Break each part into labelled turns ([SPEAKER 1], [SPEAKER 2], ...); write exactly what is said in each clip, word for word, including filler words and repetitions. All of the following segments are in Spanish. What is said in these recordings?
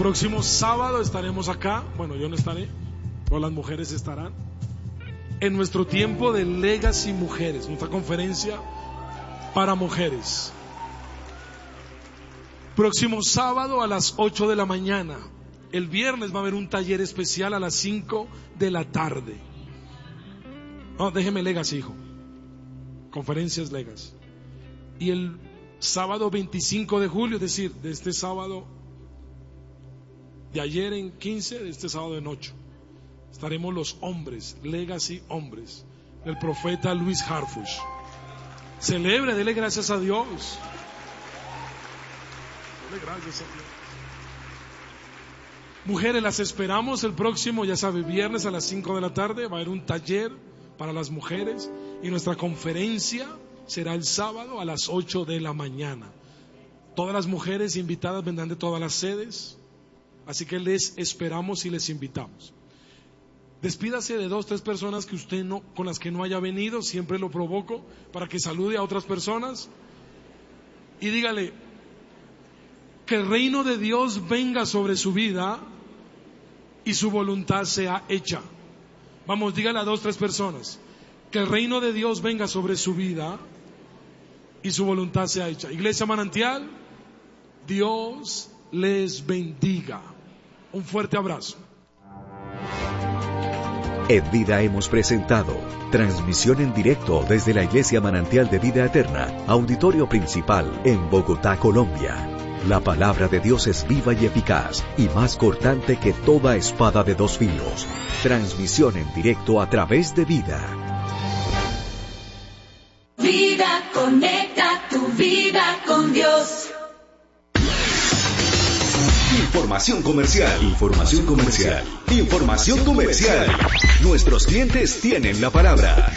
[SPEAKER 1] Próximo sábado estaremos acá, bueno, yo no estaré, pero las mujeres estarán, en nuestro tiempo de Legacy Mujeres, nuestra conferencia para mujeres. Próximo sábado a las ocho de la mañana. El viernes va a haber un taller especial a las cinco de la tarde. No, déjeme Legacy, hijo. Conferencias Legacy. Y el sábado veinticinco de julio, es decir, de este sábado, de ayer en quince, de este sábado en ocho, estaremos los hombres, Legacy Hombres, del profeta Luis Harfush. Celebre, dele gracias a Dios. Dele gracias a Dios. Mujeres, las esperamos el próximo, ya sabe, viernes a las cinco de la tarde. Va a haber un taller para las mujeres y nuestra conferencia será el sábado a las ocho de la mañana. Todas las mujeres invitadas vendrán de todas las sedes, así que les esperamos y les invitamos. Despídase de dos, tres personas que usted no, con las que no haya venido, siempre lo provoco para que salude a otras personas y dígale que el reino de Dios venga sobre su vida y su voluntad sea hecha. Vamos, dígale a dos, tres personas que el reino de Dios venga sobre su vida y su voluntad sea hecha. Iglesia Manantial, Dios les bendiga. Un fuerte abrazo.
[SPEAKER 2] En Vida hemos presentado transmisión en directo desde la Iglesia Manantial de Vida Eterna, auditorio principal en Bogotá, Colombia. La palabra de Dios es viva y eficaz y más cortante que toda espada de dos filos. Transmisión en directo a través de Vida.
[SPEAKER 3] Vida, conecta tu vida con Dios.
[SPEAKER 2] Información comercial. Información comercial. Información comercial. Nuestros clientes tienen la palabra.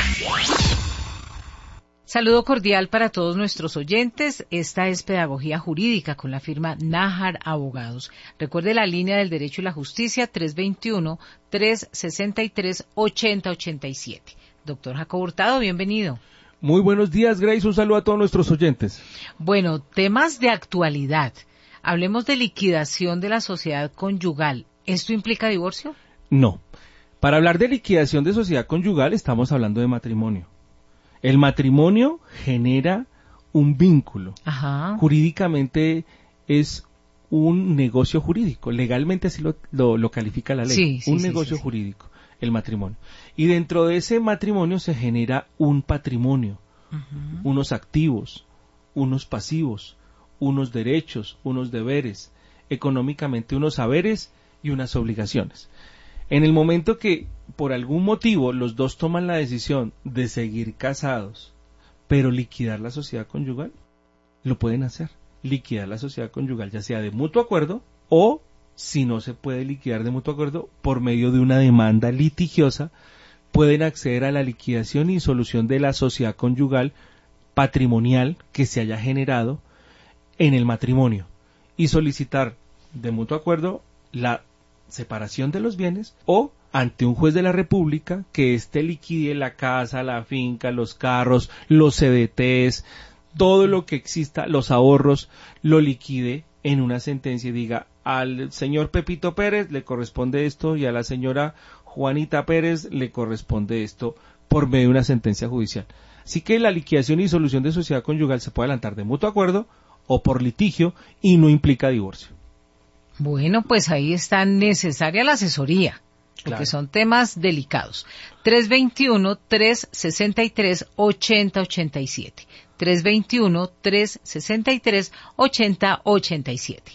[SPEAKER 4] Saludo cordial para todos nuestros oyentes. Esta es Pedagogía Jurídica con la firma Nájar Abogados. Recuerde la línea del Derecho y la Justicia tres veintiuno, tres sesenta y tres, ochenta ochenta y siete. Doctor Jacobo Hurtado, bienvenido.
[SPEAKER 5] Muy buenos días, Grace. Un saludo a todos nuestros oyentes.
[SPEAKER 4] Bueno, temas de actualidad. Hablemos de liquidación de la sociedad conyugal. ¿Esto implica divorcio?
[SPEAKER 5] No. Para hablar de liquidación de sociedad conyugal estamos hablando de matrimonio. El matrimonio genera un vínculo.
[SPEAKER 4] Ajá.
[SPEAKER 5] Jurídicamente es un negocio jurídico. Legalmente así lo, lo, lo califica la ley.
[SPEAKER 4] Sí, sí,
[SPEAKER 5] un
[SPEAKER 4] sí,
[SPEAKER 5] negocio
[SPEAKER 4] sí, sí.
[SPEAKER 5] jurídico, el matrimonio. Y dentro de ese matrimonio se genera un patrimonio, uh-huh. unos activos, unos pasivos, unos derechos, unos deberes, económicamente unos saberes y unas obligaciones. En el momento que por algún motivo los dos toman la decisión de seguir casados, pero liquidar la sociedad conyugal, lo pueden hacer. Liquidar la sociedad conyugal, ya sea de mutuo acuerdo o, si no se puede liquidar de mutuo acuerdo, por medio de una demanda litigiosa, pueden acceder a la liquidación y solución de la sociedad conyugal patrimonial que se haya generado en el matrimonio y solicitar de mutuo acuerdo la separación de los bienes o ante un juez de la República que éste liquide la casa, la finca, los carros, los C D Ts, todo lo que exista, los ahorros, lo liquide en una sentencia y diga al señor Pepito Pérez le corresponde esto y a la señora Juanita Pérez le corresponde esto por medio de una sentencia judicial. Así que la liquidación y disolución de sociedad conyugal se puede adelantar de mutuo acuerdo o por litigio y no implica divorcio.
[SPEAKER 4] Bueno, pues ahí está necesaria la asesoría, porque claro, son temas delicados. tres veintiuno, tres sesenta y tres, ochenta ochenta y siete. tres veintiuno, tres sesenta y tres, ochenta ochenta y siete.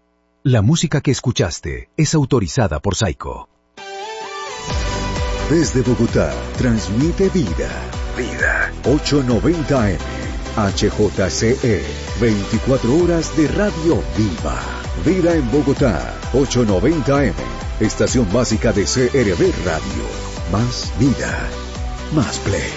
[SPEAKER 2] La música que escuchaste es autorizada por Saico. Desde Bogotá, transmite Vida. Vida. ochocientos noventa eme. H J C E. veinticuatro horas de radio viva. Vida en Bogotá. ochocientos noventa eme. Estación básica de C R V Radio. Más vida. Más play.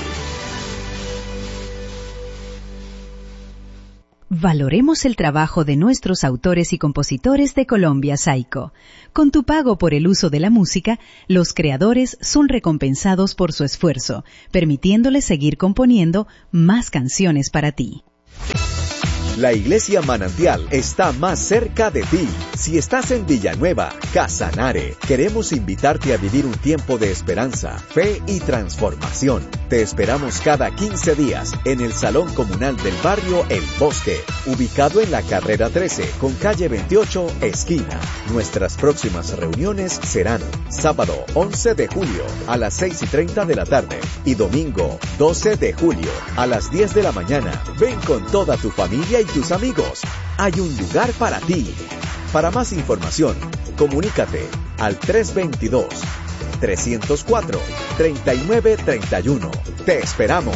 [SPEAKER 6] Valoremos el trabajo de nuestros autores y compositores de Colombia Saico. Con tu pago por el uso de la música, los creadores son recompensados por su esfuerzo, permitiéndoles seguir componiendo más canciones para ti.
[SPEAKER 2] La Iglesia Manantial está más cerca de ti. Si estás en Villanueva, Casanare, queremos invitarte a vivir un tiempo de esperanza, fe y transformación. Te esperamos cada quince días en el Salón Comunal del Barrio El Bosque, ubicado en la carrera trece con calle veintiocho, esquina. Nuestras próximas reuniones serán sábado once de julio a las seis y treinta de la tarde y domingo doce de julio a las diez de la mañana. Ven con toda tu familia y tus amigos. Hay un lugar para ti. Para más información, comunícate al tres veintidós, trescientos cuatro, treinta y nueve treinta y uno. Te esperamos.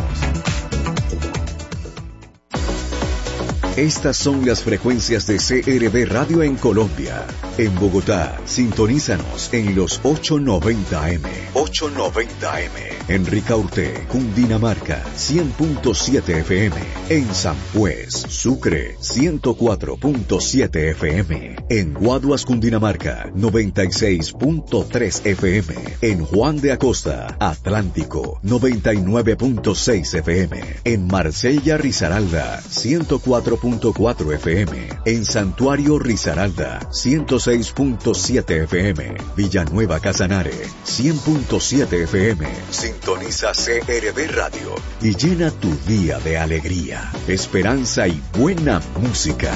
[SPEAKER 2] Estas son las frecuencias de C R V Radio en Colombia. En Bogotá, sintonízanos en los ochocientos noventa A M. ochocientos noventa A M. En Ricaurte, Cundinamarca, cien punto siete F M. En San Juez, Sucre, ciento cuatro punto siete F M. En Guaduas, Cundinamarca, noventa y seis punto tres F M. En Juan de Acosta, Atlántico, noventa y nueve punto seis F M. En Marsella, Risaralda, ciento cuatro punto cuatro F M. En Santuario Risaralda, ciento seis punto siete F M. Villanueva Casanare, cien punto siete F M. Sintoniza C R V Radio y llena tu día de alegría, esperanza y buena música.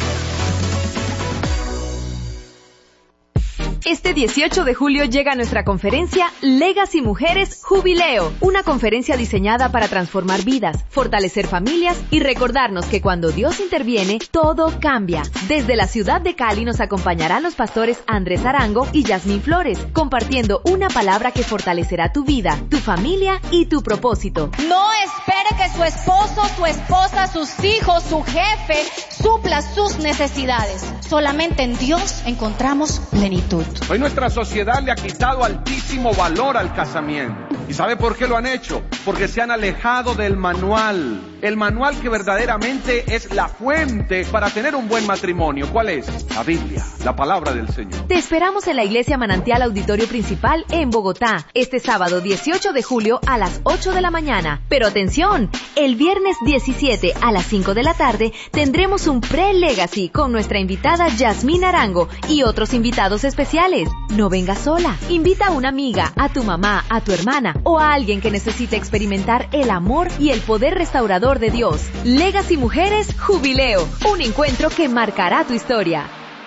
[SPEAKER 7] Este dieciocho de julio llega nuestra conferencia Legacy Mujeres Jubileo, una conferencia diseñada para transformar vidas, fortalecer familias y recordarnos que cuando Dios interviene, todo cambia. Desde la ciudad de Cali nos acompañarán los pastores Andrés Arango y Yasmín Flores, compartiendo una palabra que fortalecerá tu vida, tu familia y tu propósito.
[SPEAKER 8] No espere que su esposo, su esposa, sus hijos, su jefe supla sus necesidades. Solamente en Dios encontramos plenitud.
[SPEAKER 9] Hoy nuestra sociedad le ha quitado altísimo valor al casamiento. ¿Y sabe por qué lo han hecho? Porque se han alejado del manual. El manual que verdaderamente es la fuente para tener un buen matrimonio. ¿Cuál es? La Biblia, la palabra del Señor.
[SPEAKER 7] Te esperamos en la Iglesia Manantial Auditorio Principal en Bogotá, este sábado dieciocho de julio a las ocho de la mañana. Pero atención, el viernes diecisiete a las cinco de la tarde tendremos un pre-legacy con nuestra invitada Yasmín Arango y otros invitados especiales. No vengas sola, invita a una amiga, a tu mamá, a tu hermana o a alguien que necesite experimentar el amor y el poder restaurador de Dios. Legacy Mujeres Jubileo, un encuentro que marcará tu historia.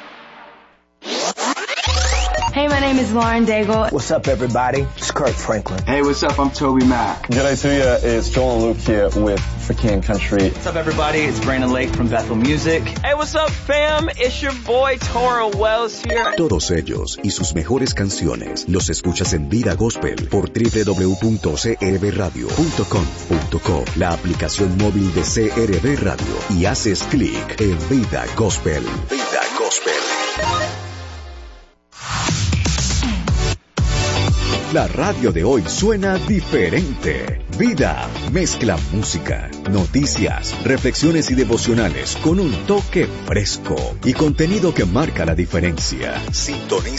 [SPEAKER 10] Hey, my name is Lauren Daigle.
[SPEAKER 11] What's up, everybody? It's Kirk Franklin.
[SPEAKER 12] Hey, what's up? I'm Toby Mac.
[SPEAKER 13] G'day to you. It's Joel and Luke here with For King Country.
[SPEAKER 14] What's up, everybody? It's Brandon Lake from Bethel Music.
[SPEAKER 15] Hey, what's up, fam? It's your boy Toro Wells here.
[SPEAKER 2] Todos ellos y sus mejores canciones los escuchas en Vida Gospel por doble u doble u doble u punto c r v radio punto com punto co, la aplicación móvil de C R V Radio, y haces clic en Vida Gospel. Vida Gospel. La radio de hoy suena diferente. Vida mezcla música, noticias, reflexiones y devocionales con un toque fresco y contenido que marca la diferencia. Sintoniza